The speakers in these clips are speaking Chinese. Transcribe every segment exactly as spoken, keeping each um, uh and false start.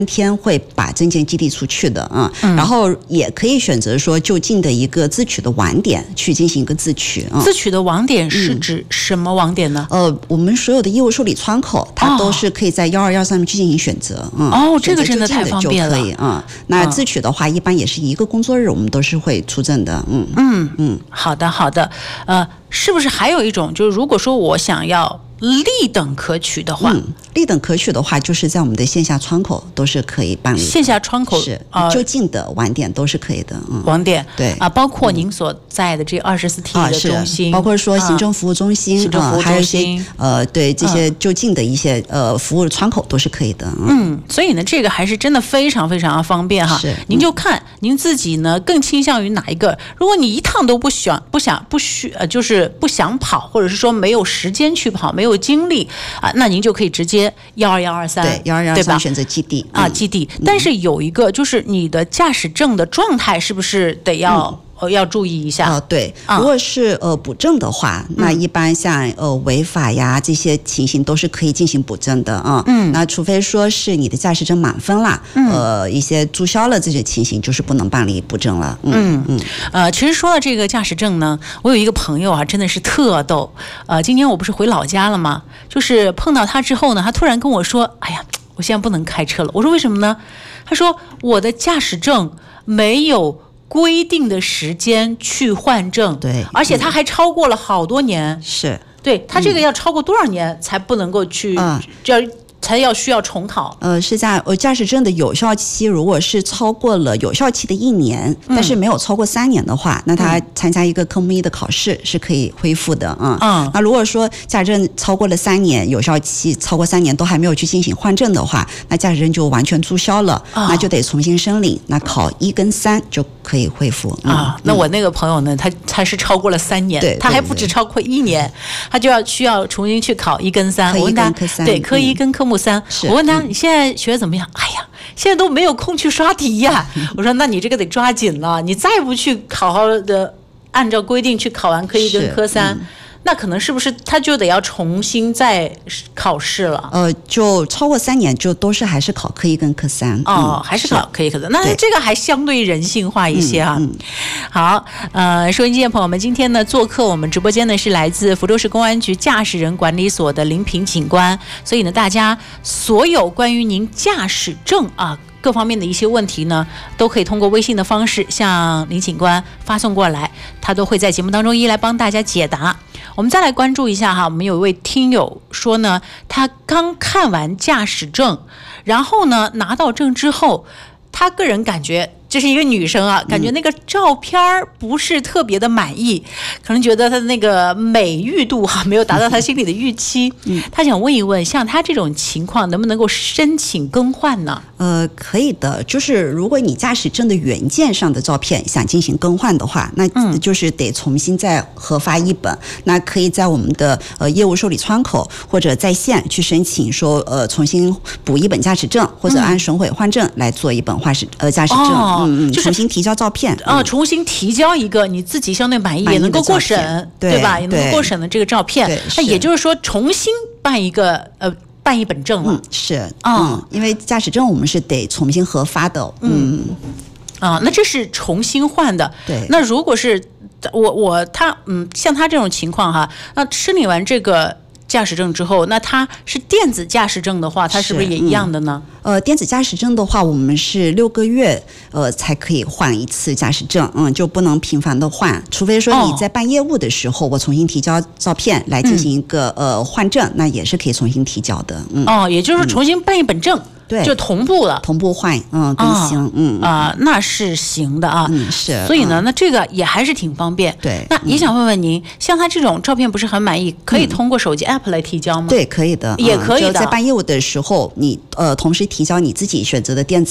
天会把证件寄递出去的啊、嗯，然后也可以选择说就近的一个自取的网点去进行一个自取啊。 自取的网点是指什么网点呢？ 嗯、呃，我们所有的业务受理窗口，它都是可以在幺二幺上面去进行选择。嗯， 哦，这个真的太方便了。 就可以啊、嗯。那自取的话，一般也是一个工作日，我们都是会出证的。嗯嗯嗯，好的好的，呃，是不是还有一种，就是如果说我想要立等可取的话， 嗯，立等可取的话，就是在我们的线下窗口都是可以办理的。 线下窗口是、呃、就近的网点都是可以的。嗯， 网点对啊，包括您所在的这二十四 T 的中心、 啊，包括说行政服务中心， 行政服务中心、 呃、还有一些呃，对这些就近的一些、嗯、呃服务窗口都是可以的。 嗯，嗯所以呢，这个还是真的非常非常方便哈。 是， 您就看、嗯、您自己呢更倾向于哪一个。如果你一趟都不想、不想、不需呃，就是不想跑，或者是说没有时间去跑，没有精力。啊，那您就可以直接幺二幺二三， 对，幺二幺二三选择寄递啊，寄递。但是有一个就是你的驾驶证的状态是不是得要？嗯呃，要注意一下啊、呃，对，如果是呃补证的话，嗯、那一般像呃违法呀这些情形都是可以进行补证的啊。嗯，那除非说是你的驾驶证满分啦，嗯、呃一些注销了这些情形，就是不能办理补证了。嗯嗯，呃，其实说到这个驾驶证呢，我有一个朋友啊，真的是特逗。呃，今年我不是回老家了吗？就是碰到他之后呢，他突然跟我说：“哎呀，我现在不能开车了。”我说：“为什么呢？”他说：“我的驾驶证没有规定的时间去换证， 对， 而且他还超过了好多年， 嗯、是对他这个要超过多少年才不能够去，嗯，这要才要需要重考？ 呃，是在呃驾驶证的有效期，如果是超过了有效期的一年，嗯、但是没有超过三年的话，那他参加一个科目一的考试是可以恢复的啊。嗯，嗯那如果说驾驶证超过了三年，有效期超过三年都还没有去进行换证的话，那驾驶证就完全注销了，哦、那就得重新申领，那考一跟三就可以恢复啊、 哦。那我那个朋友呢，他他是超过了三年， 对， 他还不止超过一年，他就要需要重新去考一跟三。 科一跟科三， 对，科一跟科目三。我问他、嗯、你现在学得怎么样？哎呀，现在都没有空去刷题呀。我说那你这个得抓紧了，你再不去好好的按照规定去考完科一跟科三。那可能是不是他就得要重新再考试了？ 呃，就超过三年就都是还是考科一跟科三哦，嗯、还是考科一科三。那这个还相对人性化一些哈、啊。嗯嗯、好，呃，收音机的朋友们，今天呢做客我们直播间的是来自福州市公安局驾驶人管理所的林平警官，所以呢，大家所有关于您驾驶证啊。各方面的一些问题呢，都可以通过微信的方式向林警官发送过来，他都会在节目当中一一来帮大家解答。我们再来关注一下哈，我们有一位听友说呢，他刚看完驾驶证，然后呢拿到证之后，他个人感觉。这是一个女生啊，感觉那个照片不是特别的满意，嗯、可能觉得她的那个美誉度哈、啊、没有达到她心里的预期。嗯，她想问一问，像她这种情况能不能够申请更换呢？ 呃，可以的，就是如果你驾驶证的原件上的照片想进行更换的话，那就是得重新再核发一本。嗯、那可以在我们的呃业务受理窗口或者在线去申请说呃重新补一本驾驶证，或者按损毁换证来做一本换驶呃驾驶证。哦嗯嗯， 就是重新提交照片啊、呃，重新提交一个你自己相对满意也能够过审， 对, 对吧？也能够过审的这个照片。那也就是说，重新办一个呃办一本证了。 嗯，是啊、哦嗯，因为驾驶证我们是得重新核发的。嗯啊、嗯，那这是重新换的。 对， 那如果是我我他嗯，像他这种情况哈，那申领完这个。驾驶证之后，那它是电子驾驶证的话，它是不是也一样的呢？ 嗯、呃，电子驾驶证的话，我们是六个月呃才可以换一次驾驶证，嗯，就不能频繁的换，除非说你在办业务的时候，哦、我重新提交照片来进行一个、嗯、呃换证，那也是可以重新提交的。嗯， 哦，也就是重新办一本证。嗯对， 就同步了， 同步换，嗯，更新，哦、嗯啊、呃，那是行的啊， 嗯是， 所以呢，嗯、那这个也还是挺方便。 对， 那也想问问您，嗯、像他这种照片不是很满意，可以通过手机 app 来提交吗？ 对，可以的， 也可以的。 嗯、在办业务的时候，你呃同时提交你自己选择的电子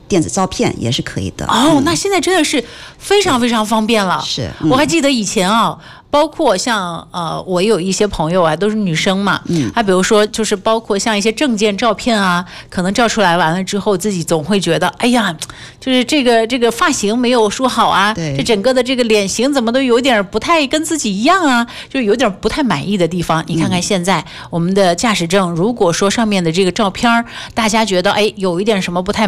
电子照片也是可以的。 哦， 嗯、 那现在真的是非常非常方便了。 是， 嗯、我还记得以前啊。包括像呃，我有一些朋友啊，都是女生嘛，嗯，她比如说就是包括像一些证件照片啊，可能照出来完了之后，自己总会觉得，哎呀，就是这个这个发型没有梳好啊，这整个的这个脸型怎么都有点不太跟自己一样啊，就有点不太满意的地方。你看看现在我们的驾驶证，如果说上面的这个照片，大家觉得哎有一点什么不太